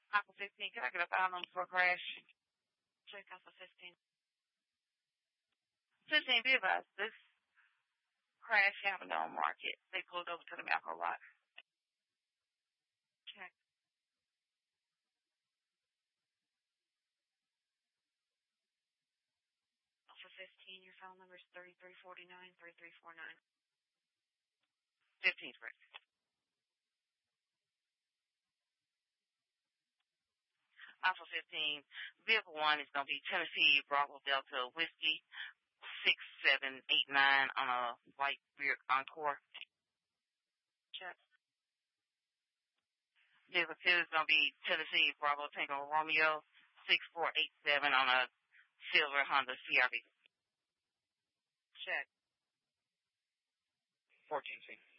Alpha 15, can I get a file number for a crash? Check Alpha 15. 15, be advised, this crash happened on Market. They pulled over to the Malcolm lot. Check. Alpha 15, your file number is 3349, 3349. 15's correct. Alpha 15, vehicle 1 is going to be Tennessee Bravo Delta Whiskey 6789 on a white Buick Encore. Check. Vehicle 2 is going to be Tennessee Bravo Tango Romeo 6487 on a silver Honda CRV. Check. 14C.